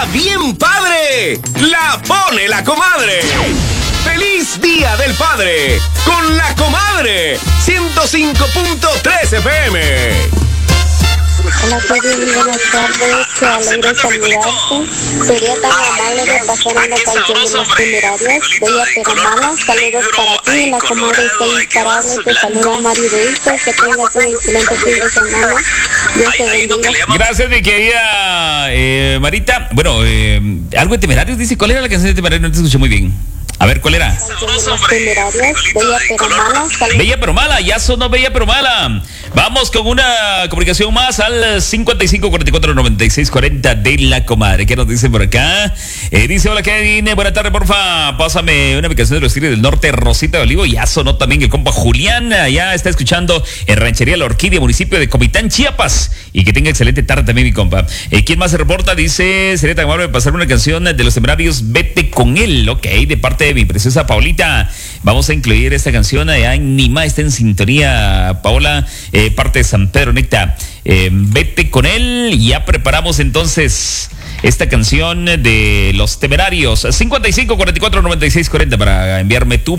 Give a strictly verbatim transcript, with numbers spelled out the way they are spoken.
bien padre la pone la comadre. ¡Feliz Día del Padre con la comadre! ciento cinco punto tres F M. Hola, Kevin, buenas tardes, qué alegre saludarte. Sería tan amable de pasar una canción de los Temerarios, bella pero mala. Saludos para ti, la comadre está imparable. Te saluda Mario de Isto, que tengas un excelente fin de semana. Dios te bendiga. Gracias, mi querida eh, Marita. Bueno, eh, algo de Temerarios, dice. ¿Cuál era la canción de Temerarios? No te escuché muy bien. A ver, ¿cuál era? Temerarios, bella pero mala. Saludos. Bella pero mala, ya sonó bella pero mala. Vamos con una comunicación más al cincuenta y cinco cuarenta y cuatro noventa y seis cuarenta de la comadre. ¿Qué nos dicen por acá? Eh, dice, hola Kevin, buena tarde, porfa. Pásame una ubicación de los Tigres del Norte, Rosita de Olivo. Ya sonó también el compa Julián. Ya está escuchando en Ranchería La Orquídea, municipio de Comitán, Chiapas. Y que tenga excelente tarde también, mi compa. Eh, ¿Quién más se reporta? Dice, sería tan amable de pasar una canción de los Temerarios, Vete con él. Ok, de parte de mi preciosa Paulita. Vamos a incluir esta canción allá en Nima. Está en sintonía, Paola, eh, parte de San Pedro Necta. Eh, vete con él. Ya preparamos entonces esta canción de los Temerarios. cincuenta y cinco cuarenta y cuatro noventa y seis cuarenta para enviarme tu